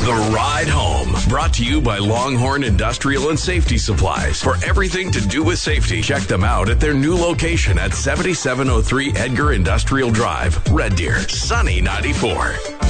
The Ride Home, brought to you by Longhorn Industrial and Safety Supplies. For everything to do with safety, check them out at their new location at 7703 Edgar Industrial Drive, Red Deer, Sunny 94.